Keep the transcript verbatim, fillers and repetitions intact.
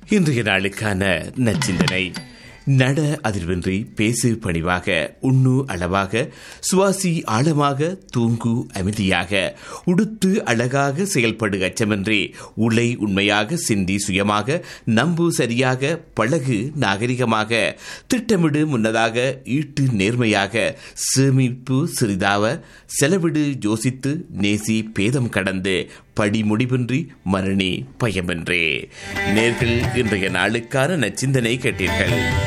இன்றைய நாளுக்கான நச்சிந்தனை. நட அதிர்வின்றி, பேசு பணிவாக, உண்ணு அளவாக, சுவாசி ஆழமாக, தூங்கு அமைதியாக, உடுத்து அழகாக, செயல்படு அச்சமின்றி, உலை உண்மையாக, சிந்தி சுயமாக, நம்பு சரியாக, பழகு நாகரிகமாக, திட்டமிடு முன்னதாக, ஈட்டு நேர்மையாக, சேமிப்பு சிறிதாவ, செலவிடு யோசித்து, நேசி பேதம் கடந்து, படி முடிவின்றி, மரணி பயமின்றி. நேர்கள் இன்றைய நாளுக்கான நச்சிந்தனை கேட்டீர்கள்.